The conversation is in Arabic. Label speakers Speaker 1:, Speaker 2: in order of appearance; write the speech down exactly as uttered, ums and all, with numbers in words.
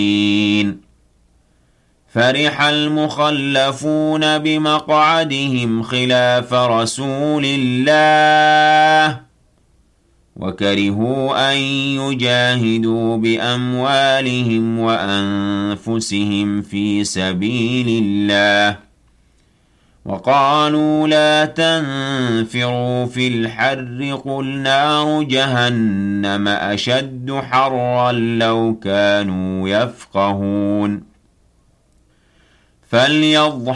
Speaker 1: فرح المخلفون بمقعدهم خلاف رسول الله وكرهوا أن يجاهدوا بأموالهم وأنفسهم في سبيل الله وقالوا لا تنفروا في الحر قل نار جهنم أشد حرا لو كانوا يفقهون فليضحكوا